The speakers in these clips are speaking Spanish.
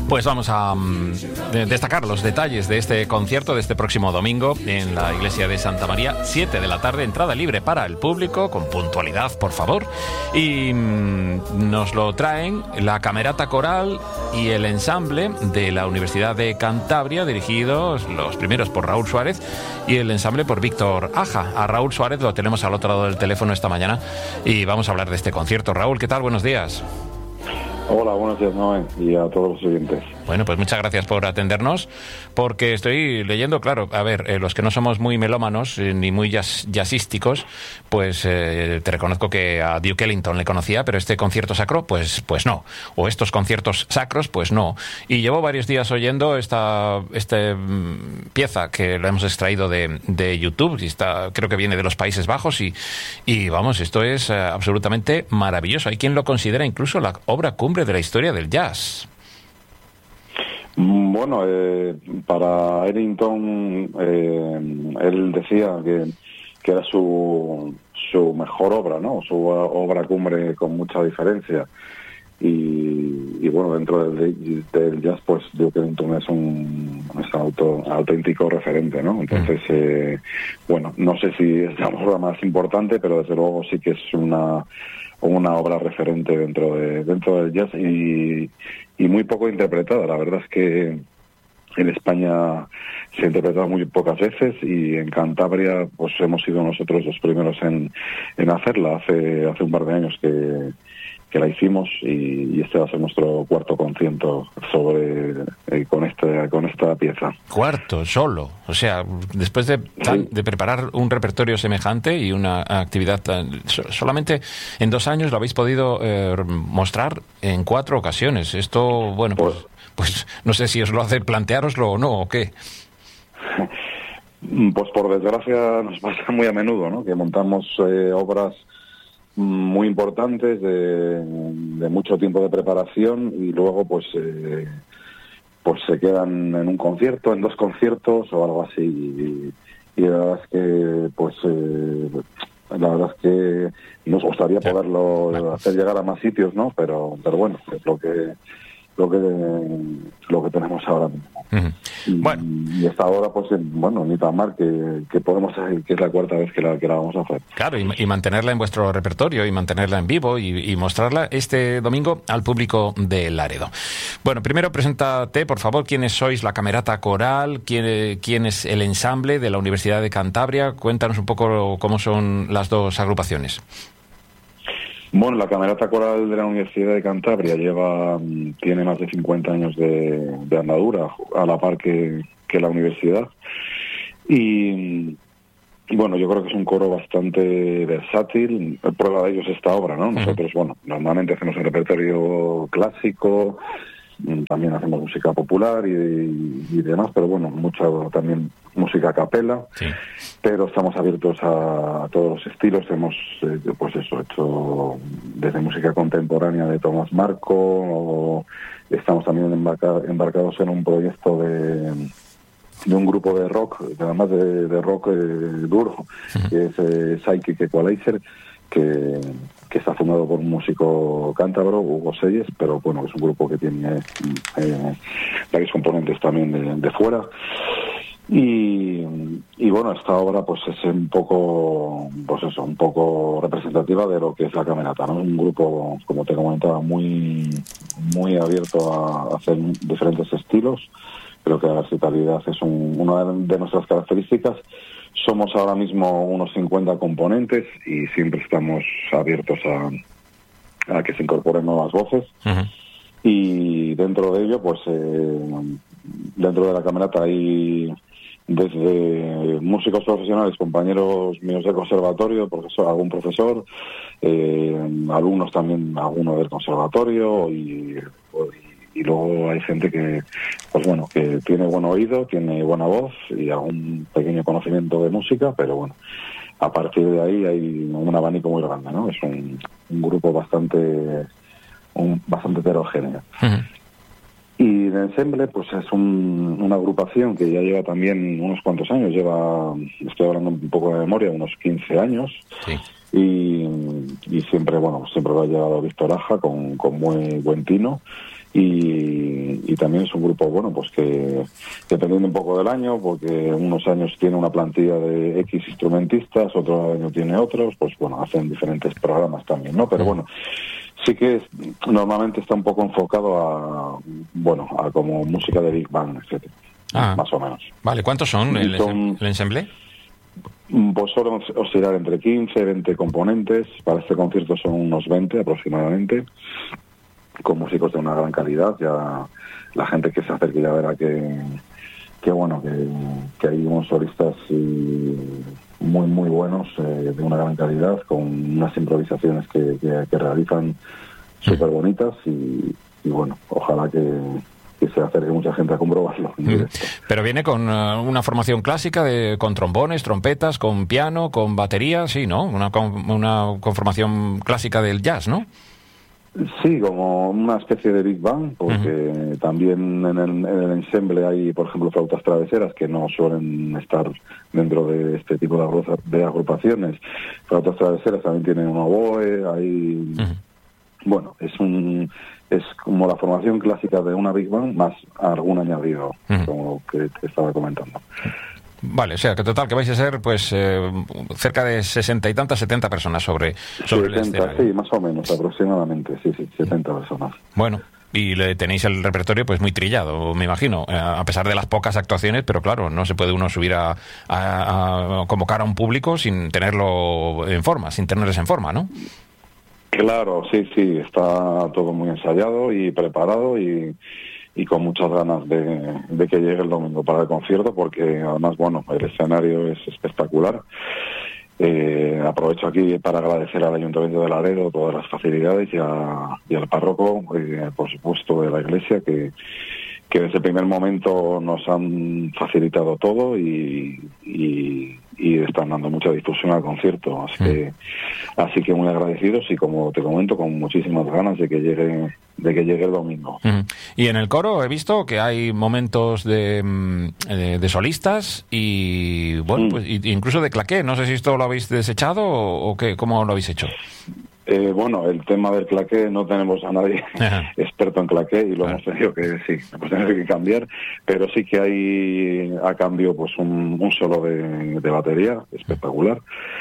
Pues vamos a destacar los detalles de este concierto de este próximo domingo en la iglesia de Santa María, 7 de la tarde, entrada libre para el público, con puntualidad, por favor. Y nos lo traen la Camerata Coral y el ensamble de la Universidad de Cantabria, dirigidos los primeros por Raúl Suárez y el ensamble por Víctor Aja. A Raúl Suárez lo tenemos al otro lado del teléfono esta mañana y vamos a hablar de este concierto. Raúl, ¿qué tal? Buenos días. Hola, buenos días, Noé, y a todos los oyentes. Bueno, pues muchas gracias por atendernos, porque estoy leyendo, claro, a ver, los que no somos muy melómanos ni muy jazzísticos, pues te reconozco que a Duke Ellington le conocía, pero este concierto sacro, pues no. O estos conciertos sacros, pues no. Y llevo varios días oyendo esta pieza que la hemos extraído de YouTube, y creo que viene de los Países Bajos, y vamos, esto es absolutamente maravilloso. Hay quien lo considera incluso la obra cumbre de la historia del jazz. Bueno, para Ellington, él decía que era su mejor obra, ¿no? Su obra cumbre con mucha diferencia. Y bueno, dentro del jazz, pues Duke Ellington es un auténtico referente, ¿no? Entonces, bueno, no sé si es la obra más importante, pero desde luego sí que es una obra referente dentro del jazz y muy poco interpretada. La verdad es que en España se ha interpretado muy pocas veces y en Cantabria pues hemos sido nosotros los primeros en hacerla hace un par de años que la hicimos y este va a ser nuestro cuarto concierto con esta pieza. Cuarto, solo. O sea, después de preparar un repertorio semejante y una actividad solamente en 2 años lo habéis podido mostrar en 4 ocasiones. Esto, bueno, pues no sé si os lo hace planteároslo o no, o qué. Pues por desgracia nos pasa muy a menudo, ¿no? Que montamos obras muy importantes de mucho tiempo de preparación y luego pues se quedan en un concierto, en 2 conciertos o algo así y la verdad es que la verdad es que nos gustaría poderlo hacer llegar a más sitios, ¿no? Pero bueno, es lo que tenemos ahora mismo. Y hasta ahora, pues, ni tan mal que podemos hacer, que es la 4ª vez que la vamos a hacer. Claro, y mantenerla en vuestro repertorio y mantenerla en vivo y mostrarla este domingo al público de Laredo. Bueno, primero preséntate, por favor, quiénes sois la Camerata Coral, quién es el ensamble de la Universidad de Cantabria. Cuéntanos un poco cómo son las 2 agrupaciones. Bueno, la Camerata Coral de la Universidad de Cantabria tiene más de 50 años de andadura, a la par que la universidad. Y bueno, yo creo que es un coro bastante versátil. Prueba de ello es esta obra, ¿no? Nosotros, normalmente hacemos un repertorio clásico, también hacemos música popular y demás, pero bueno, mucha también música a capela. Sí. Pero estamos abiertos a todos los estilos. Hemos hecho desde música contemporánea de Tomás Marco, o estamos también embarcados en un proyecto de un grupo de rock, además de rock duro, que es Psychic Equalizer, que está fundado por un músico cántabro, Hugo Selles, pero bueno, es un grupo que tiene varios componentes también de fuera. Y bueno, esta obra pues es un poco representativa de lo que es la Camerata, ¿no? Un grupo, como te comentaba, muy abierto a hacer diferentes estilos. Creo que la versatilidad es una de nuestras características. Somos ahora mismo unos 50 componentes y siempre estamos abiertos a que se incorporen nuevas voces. Y dentro de ello, pues dentro de la Camerata hay desde músicos profesionales, compañeros míos del conservatorio, algún profesor, alumnos también, alguno del conservatorio y luego hay gente que, pues bueno, que tiene buen oído, tiene buena voz y algún pequeño conocimiento de música, pero bueno, a partir de ahí hay un abanico muy grande, ¿no? Es un grupo bastante heterogéneo. Y de ensemble, pues es una agrupación que ya lleva también unos cuantos años, estoy hablando un poco de memoria, unos 15 años. Sí. Y siempre lo ha llevado Víctor Aja con muy buen tino. y también es un grupo, bueno, pues que dependiendo un poco del año, porque unos años tiene una plantilla de X instrumentistas, otro año tiene otros, pues bueno, hacen diferentes programas también, ¿no? Pero bueno, sí que normalmente está un poco enfocado a como música de Big Band, etcétera, más o menos. Vale, ¿cuántos son el ensemble? Pues suelen oscilar entre 15 y 20 componentes. Para este concierto son unos 20 aproximadamente, con músicos de una gran calidad. Ya la gente que se acerque ya verá que bueno, que hay unos solistas muy muy buenos, de una gran calidad, con unas improvisaciones que realizan súper bonitas y bueno, ojalá que se acerque mucha gente a comprobarlo. Pero viene con una formación clásica con trombones, trompetas, con piano, con batería, sí, ¿no? Una conformación clásica del jazz, ¿no? Sí, como una especie de Big Bang, porque también en el ensemble hay, por ejemplo, flautas traveseras que no suelen estar dentro de este tipo de agrupaciones. Flautas traveseras también tienen un oboe, hay... Bueno, es como la formación clásica de una Big Band más algún añadido, como que te estaba comentando. Vale, o sea, que total, que vais a ser pues cerca de 60 y tantas, 70 personas sobre 70, el escenario. sí, más o menos, aproximadamente, sí, 70 personas. Bueno, y tenéis el repertorio pues muy trillado, me imagino, a pesar de las pocas actuaciones, pero claro, no se puede uno subir a convocar a un público sin tenerlo en forma, sin tenerles en forma, ¿no? Claro, sí, está todo muy ensayado y preparado y con muchas ganas de que llegue el domingo para el concierto, porque además, bueno, el escenario es espectacular. Aprovecho aquí para agradecer al Ayuntamiento de Laredo todas las facilidades y al párroco, por supuesto, de la iglesia, que desde el primer momento nos han facilitado todo y están dando mucha difusión al concierto, así que muy agradecidos y, como te comento, con muchísimas ganas de que llegue el domingo. Y en el coro he visto que hay momentos de solistas y bueno, pues incluso de claqué. No sé si esto lo habéis desechado o qué, cómo lo habéis hecho. Bueno, el tema del claqué, no tenemos a nadie experto en claqué y lo hemos tenido que cambiar, pero sí que hay a cambio pues un solo de batería espectacular.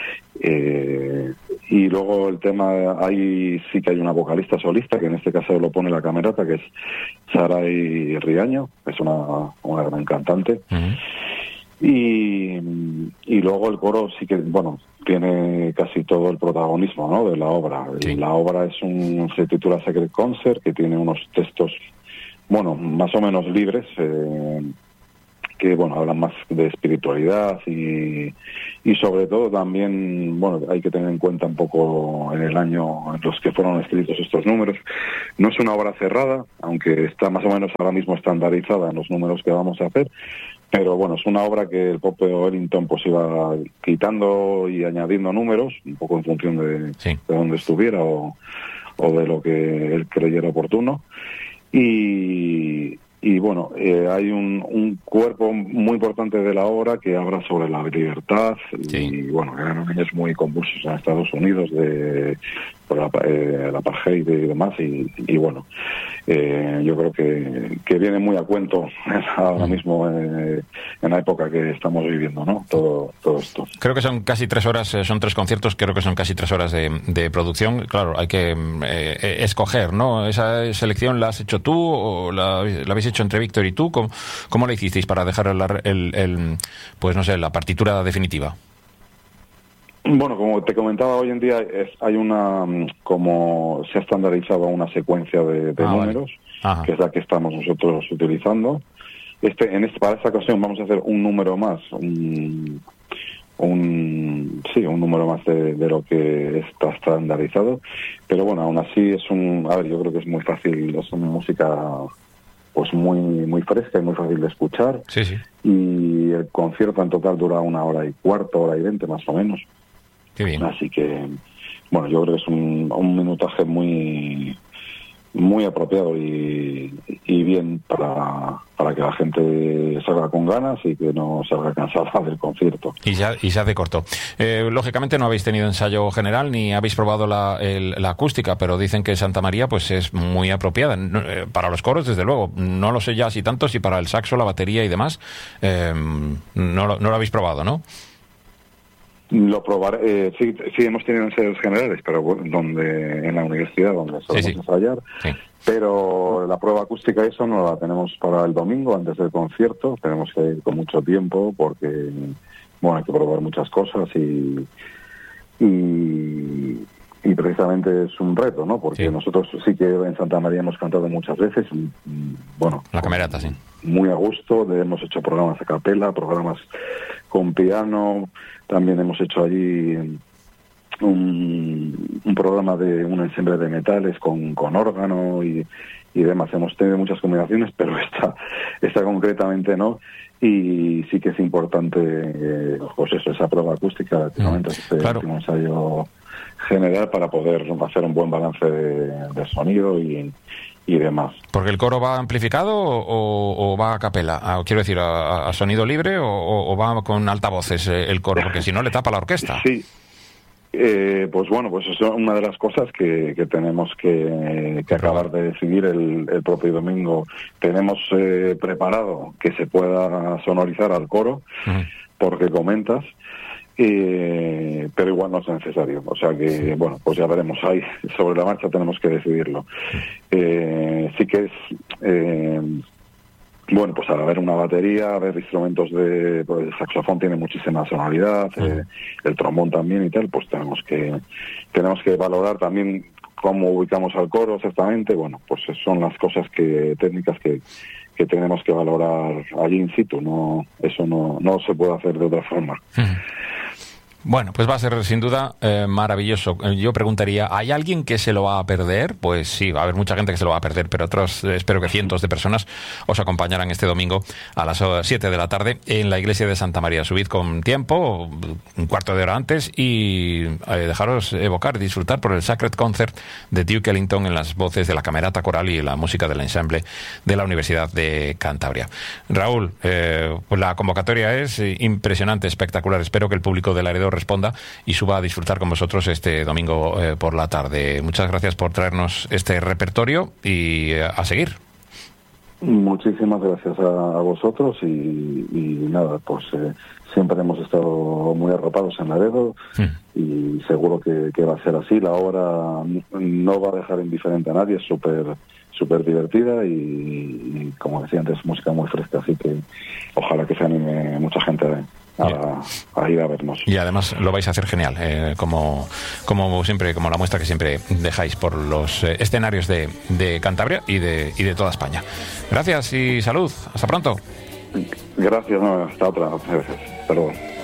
Y luego el tema, ahí sí que hay una vocalista solista, que en este caso lo pone la camerata, que es Saray Riaño, es una gran cantante. Y luego el coro sí que, bueno, tiene casi todo el protagonismo, ¿no?, de la obra. Sí. La obra se titula Sacred Concert, que tiene unos textos, bueno, más o menos libres, que, bueno, hablan más de espiritualidad y sobre todo también, bueno, hay que tener en cuenta un poco en el año en los que fueron escritos estos números. No es una obra cerrada, aunque está más o menos ahora mismo estandarizada en los números que vamos a hacer, pero bueno, es una obra que el propio Ellington pues iba quitando y añadiendo números, un poco en función de dónde estuviera o de lo que él creyera oportuno. Y bueno, hay un cuerpo muy importante de la obra que habla sobre la libertad y bueno, eran niños muy convulsos en Estados Unidos por el apartheid y demás y bueno, yo creo que viene muy a cuento ahora mismo en la época que estamos viviendo, ¿no? Todo esto. Creo que son casi 3 horas, son 3 conciertos, creo que son casi 3 horas de producción. Claro, hay que escoger, ¿no? ¿Esa selección la has hecho tú o la habéis hecho entre Víctor y tú? ¿Cómo la hicisteis para dejar pues no sé, la partitura definitiva? Bueno, como te comentaba, hoy en día hay como se ha estandarizado una secuencia de números, que es la que estamos nosotros utilizando. Para esta ocasión vamos a hacer un número más, un número más de lo que está estandarizado, pero bueno, aún así yo creo que es muy fácil, es una música pues muy muy fresca y muy fácil de escuchar. Sí. Y el concierto en total dura 1 hora y cuarto, 1 hora y 20 más o menos. Qué bien. Así que, bueno, yo creo que es un minutaje muy muy apropiado y bien para que la gente salga con ganas y que no salga cansada del concierto. Y se hace corto. Lógicamente no habéis tenido ensayo general ni habéis probado la acústica, pero dicen que Santa María pues es muy apropiada. Para los coros, desde luego. No lo sé ya si tanto, si para el saxo, la batería y demás. No lo habéis probado, ¿no? Lo probaré. Sí, hemos tenido ensayos generales, pero en la universidad donde solemos ensayar. Sí. Pero la prueba acústica, eso no la tenemos para el domingo, antes del concierto. Tenemos que ir con mucho tiempo porque, hay que probar muchas cosas y precisamente es un reto, ¿no? Porque nosotros sí que en Santa María hemos cantado muchas veces y, la camerata, sí. Muy a gusto. Hemos hecho programas a capela, programas con piano. También hemos hecho allí un programa de un ensemble de metales con órgano y demás. Hemos tenido muchas combinaciones, pero esta concretamente no. Y sí que es importante, esa prueba acústica, prácticamente este último ensayo general para poder hacer un buen balance de sonido y demás. ¿Porque el coro va amplificado o va a capela? Quiero decir, ¿a sonido libre o va con altavoces el coro? Porque si no le tapa la orquesta. Sí. Pues es una de las cosas que tenemos que acabar de decidir el propio domingo. Tenemos preparado que se pueda sonorizar al coro, porque comentas, pero igual no es necesario. O sea que, pues ya veremos. Ahí sobre la marcha tenemos que decidirlo. Sí que es... pues al haber una batería, haber instrumentos el saxofón tiene muchísima sonoridad, el trombón también y tal, pues tenemos que valorar también cómo ubicamos al coro exactamente. Pues son las cosas técnicas que tenemos que valorar allí in situ. Eso no se puede hacer de otra forma. Bueno, pues va a ser sin duda maravilloso. Yo preguntaría, ¿hay alguien que se lo va a perder? Pues sí, va a haber mucha gente que se lo va a perder, pero otros, espero que cientos de personas os acompañarán este domingo a las 7 de la tarde en la iglesia de Santa María. Subid con tiempo, un cuarto de hora antes, y dejaros evocar, disfrutar por el Sacred Concert de Duke Ellington en las voces de la camerata coral y la música del ensemble de la Universidad de Cantabria. Raúl, pues la convocatoria es impresionante, espectacular. Espero que el público de Laredo responda y suba a disfrutar con vosotros este domingo por la tarde. Muchas gracias por traernos este repertorio y a seguir. Muchísimas gracias a vosotros y nada, pues siempre hemos estado muy arropados en Laredo y seguro que va a ser así. La obra no va a dejar indiferente a nadie, es súper divertida y como decía antes, música muy fresca, así que ojalá que se anime mucha gente a ir a vernos. Y además lo vais a hacer genial, como siempre, como la muestra que siempre dejáis por los escenarios de Cantabria y de toda España. Gracias y salud. Hasta pronto. Gracias, hasta otra. Gracias. Hasta luego.